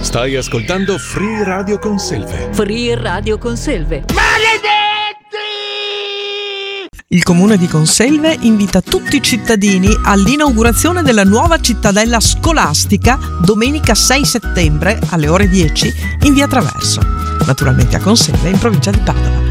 Stai ascoltando Free Radio Conselve. Free Radio Conselve. Il comune di Conselve invita tutti i cittadini all'inaugurazione della nuova cittadella scolastica domenica 6 settembre alle ore 10 in via Traverso, naturalmente a Conselve in provincia di Padova.